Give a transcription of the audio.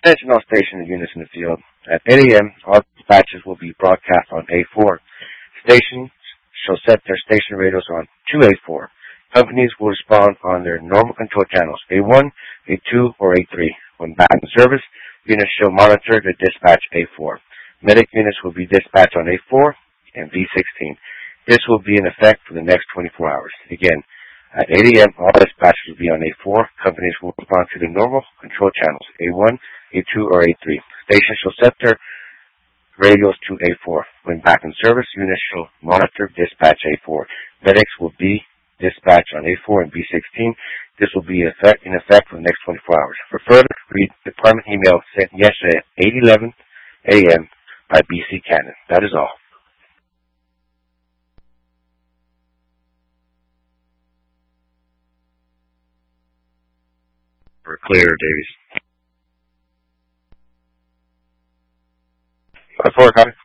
Attention all station units in the field. At 8 a.m., all dispatches will be broadcast on A4. Stations shall set their station radios on to A4. Companies will respond on their normal control channels, A1, A2, or A3. When back in service, units shall monitor the dispatch A4. Medic units will be dispatched on A4 and B16. This will be in effect for the next 24 hours. Again, at 8 a.m., all dispatches will be on A4. Companies will respond to the normal control channels, A1, A2, or A3. Stations shall set their radios to A4. When back in service, units shall monitor dispatch A4. Medics will be dispatched on A4 and B16. This will be in effect for the next 24 hours. For further, read department email sent yesterday at 8:11 a.m. by BC Cannon. That is all. We're clear, Davies. 4 copy.